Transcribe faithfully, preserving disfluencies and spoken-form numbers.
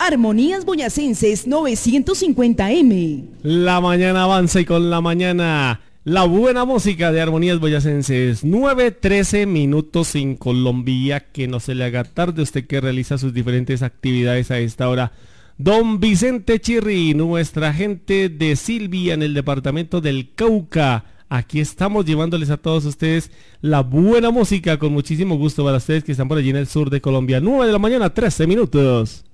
Armonías Boyacenses novecientos cincuenta eme. La mañana avanza y con la mañana la buena música de Armonías Boyacenses. nueve trece minutos en Colombia. Que no se le haga tarde usted que realiza sus diferentes actividades a esta hora. Don Vicente Chirri, nuestra gente de Silvia en el departamento del Cauca. Aquí estamos llevándoles a todos ustedes la buena música con muchísimo gusto para ustedes que están por allí en el sur de Colombia. nueve de la mañana, trece minutos.